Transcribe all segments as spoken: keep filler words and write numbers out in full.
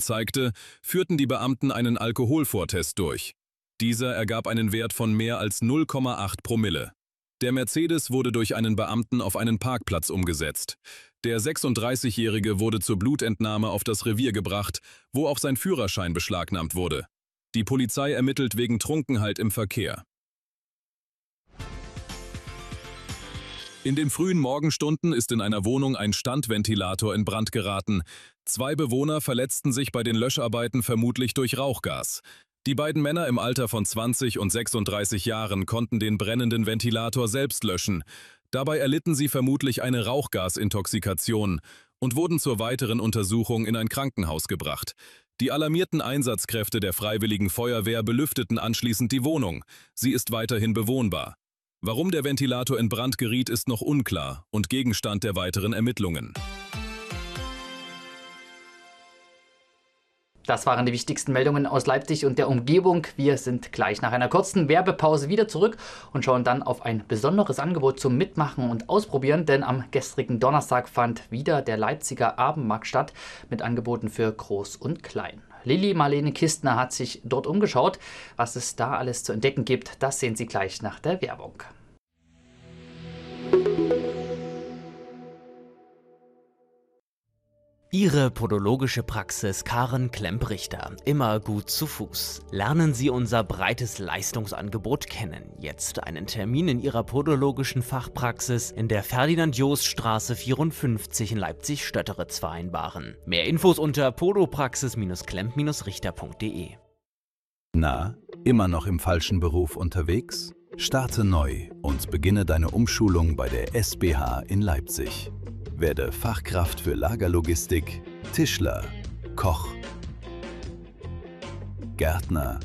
zeigte, führten die Beamten einen Alkoholvortest durch. Dieser ergab einen Wert von mehr als null Komma acht Promille. Der Mercedes wurde durch einen Beamten auf einen Parkplatz umgesetzt. Der sechsunddreißigjährige wurde zur Blutentnahme auf das Revier gebracht, wo auch sein Führerschein beschlagnahmt wurde. Die Polizei ermittelt wegen Trunkenheit im Verkehr. In den frühen Morgenstunden ist in einer Wohnung ein Standventilator in Brand geraten. Zwei Bewohner verletzten sich bei den Löscharbeiten vermutlich durch Rauchgas. Die beiden Männer im Alter von zwanzig und sechsunddreißig Jahren konnten den brennenden Ventilator selbst löschen. Dabei erlitten sie vermutlich eine Rauchgasintoxikation und wurden zur weiteren Untersuchung in ein Krankenhaus gebracht. Die alarmierten Einsatzkräfte der Freiwilligen Feuerwehr belüfteten anschließend die Wohnung. Sie ist weiterhin bewohnbar. Warum der Ventilator in Brand geriet, ist noch unklar und Gegenstand der weiteren Ermittlungen. Das waren die wichtigsten Meldungen aus Leipzig und der Umgebung. Wir sind gleich nach einer kurzen Werbepause wieder zurück und schauen dann auf ein besonderes Angebot zum Mitmachen und Ausprobieren, denn am gestrigen Donnerstag fand wieder der Leipziger Abendmarkt statt mit Angeboten für Groß und Klein. Lilly Marlene Kistner hat sich dort umgeschaut. Was es da alles zu entdecken gibt, das sehen Sie gleich nach der Werbung. Ihre podologische Praxis Karen Klemp-Richter. Immer gut zu Fuß. Lernen Sie unser breites Leistungsangebot kennen. Jetzt einen Termin in Ihrer podologischen Fachpraxis in der Ferdinand-Jost-Straße vierundfünfzig in Leipzig-Stötteritz vereinbaren. Mehr Infos unter podopraxis Klemp Richter punkt de. Na, immer noch im falschen Beruf unterwegs? Starte neu und beginne deine Umschulung bei der S B H in Leipzig. Werde Fachkraft für Lagerlogistik, Tischler, Koch, Gärtner,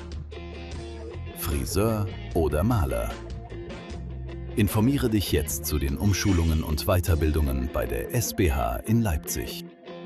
Friseur oder Maler. Informiere dich jetzt zu den Umschulungen und Weiterbildungen bei der S B H in Leipzig.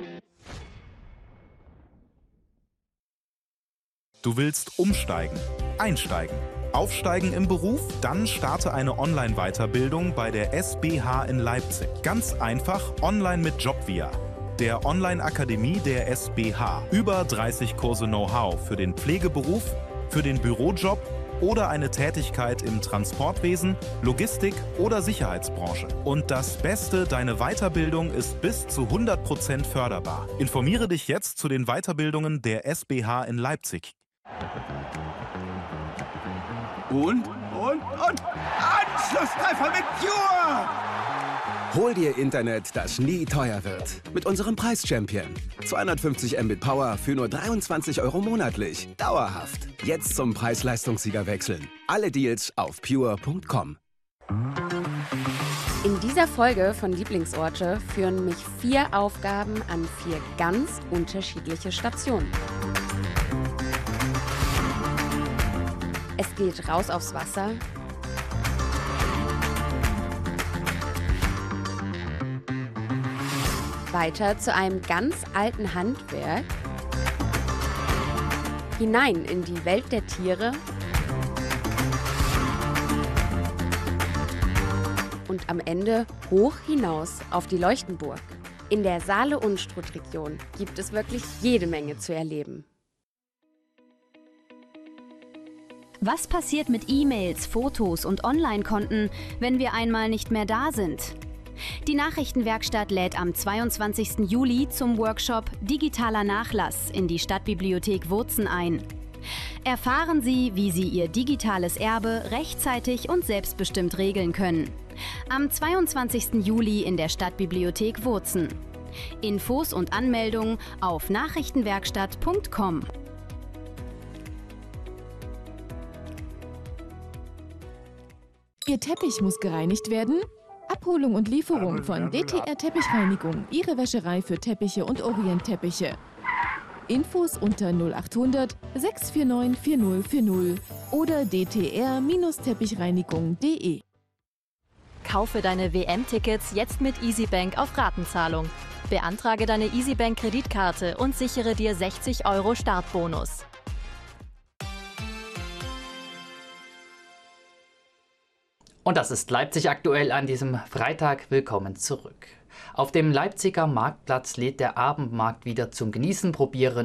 Du willst umsteigen, einsteigen, aufsteigen im Beruf? Dann starte eine Online-Weiterbildung bei der S B H in Leipzig. Ganz einfach online mit Jobvia, der Online-Akademie der S B H. Über dreißig Kurse Know-how für den Pflegeberuf, für den Bürojob oder eine Tätigkeit im Transportwesen, Logistik oder Sicherheitsbranche. Und das Beste, deine Weiterbildung ist bis zu hundert Prozent förderbar. Informiere dich jetzt zu den Weiterbildungen der S B H in Leipzig. Und, und, und Anschlusstreffer mit Pure! Hol dir Internet, das nie teuer wird. Mit unserem Preis-Champion. zweihundertfünfzig Mbit Power für nur dreiundzwanzig Euro monatlich. Dauerhaft. Jetzt zum Preis-Leistungssieger wechseln. Alle Deals auf pure punkt com. In dieser Folge von Lieblingsorte führen mich vier Aufgaben an vier ganz unterschiedliche Stationen. Es geht raus aufs Wasser, weiter zu einem ganz alten Handwerk, hinein in die Welt der Tiere und am Ende hoch hinaus auf die Leuchtenburg. In der Saale-Unstrut-Region gibt es wirklich jede Menge zu erleben. Was passiert mit E-Mails, Fotos und Online-Konten, wenn wir einmal nicht mehr da sind? Die Nachrichtenwerkstatt lädt am zweiundzwanzigsten Juli zum Workshop Digitaler Nachlass in die Stadtbibliothek Wurzen ein. Erfahren Sie, wie Sie Ihr digitales Erbe rechtzeitig und selbstbestimmt regeln können. Am zweiundzwanzigsten Juli in der Stadtbibliothek Wurzen. Infos und Anmeldungen auf nachrichtenwerkstatt punkt com. Ihr Teppich muss gereinigt werden? Abholung und Lieferung von D T R Teppichreinigung, Ihre Wäscherei für Teppiche und Orient-Teppiche. Infos unter null achthundert, sechs vier neun, vier null vier null oder d t r Teppichreinigung punkt de. Kaufe deine W M-Tickets jetzt mit EasyBank auf Ratenzahlung. Beantrage deine EasyBank-Kreditkarte und sichere dir sechzig Euro Startbonus. Und das ist Leipzig aktuell an diesem Freitag. Willkommen zurück. Auf dem Leipziger Marktplatz lädt der Abendmarkt wieder zum Genießen, Probieren